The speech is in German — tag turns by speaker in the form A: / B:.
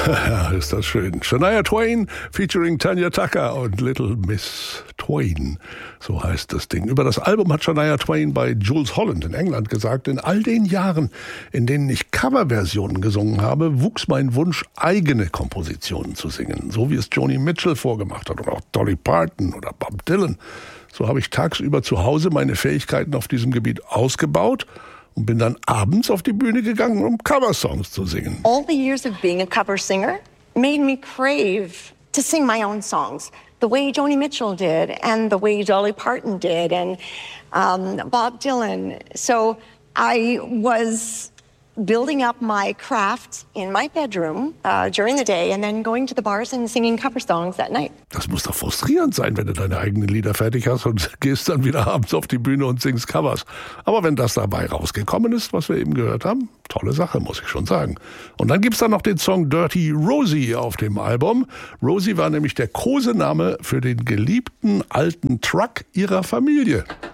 A: Ja, ist das schön. Shania Twain featuring Tanya Tucker und Little Miss Twain. So heißt das Ding. Über das Album hat Shania Twain bei Jools Holland in England gesagt: In all den Jahren, in denen ich Coverversionen gesungen habe, wuchs mein Wunsch, eigene Kompositionen zu singen. So wie es Joni Mitchell vorgemacht hat oder auch Dolly Parton oder Bob Dylan. So habe ich tagsüber zu Hause meine Fähigkeiten auf diesem Gebiet ausgebaut und bin dann abends auf die Bühne gegangen, um Coversongs zu singen.
B: All the years of being a cover singer made me crave to sing my own songs, the way Joni Mitchell did and the way Dolly Parton did and Bob Dylan. So I was building up my craft in my bedroom during the day and then going to the bars and singing cover songs at night.
A: Das muss doch frustrierend sein, wenn du deine eigenen Lieder fertig hast und gehst dann wieder abends auf die Bühne und singst Covers. Aber wenn das dabei rausgekommen ist, was wir eben gehört haben, tolle Sache, muss ich schon sagen. Und dann gibt's da noch den Song Dirty Rosie auf dem Album. Rosie war nämlich der Kosename für den geliebten alten Truck ihrer Familie.